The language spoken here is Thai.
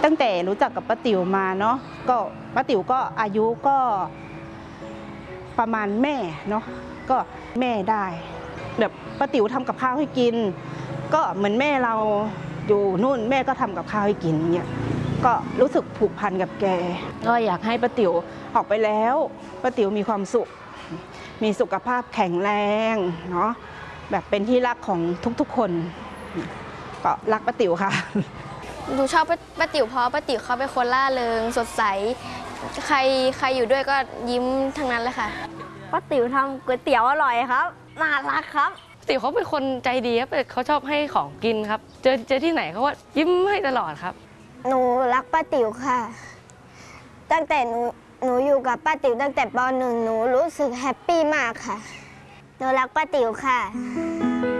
ตั้งแต่รู้จักกับป้าติ๋วมาเนาะก็ป้าติ๋วก็อายุก็ประมาณแม่เนาะก็แม่ได้แบบป้าติ๋วทำกับข้าวให้กินก็เหมือนแม่เราอยู่นู่นแม่ก็ทำกับข้าวให้กินเนี่ยก็รู้สึกผูกพันกับแกก็อยากให้ป้าติ๋วออกไปแล้วป้าติ๋วมีความสุขมีสุขภาพแข็งแรงเนาะแบบเป็นที่รักของทุกๆคนก็รักป้าติ๋วค่ะหนูชอบป้าติ๋วเพราะป้าติ๋วเขาเป็นคนล่าเริงสดใสใครอยู่ด้วยก็ยิ้มทั้งนั้นเลยค่ะป้าติ๋วทำก๋วยเตี๋ยวอร่อยครับน่ารักครับติ๋วเขาเป็นคนใจดีครับเขาชอบให้ของกินครับเจอที่ไหนเขาว่ายิ้มให้ตลอดครับหนูรักป้าติ๋วค่ะตั้งแต่หนูอยู่กับป้าติ๋วตั้งแต่ป.1 หนูรู้สึกแฮปปี้มากค่ะหนูรักป้าติ๋วค่ะ